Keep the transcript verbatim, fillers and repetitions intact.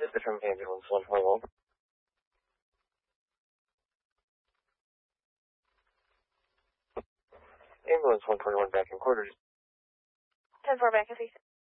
This is from ambulance one twenty-one. Ambulance one twenty-one back in quarters. ten four back in station.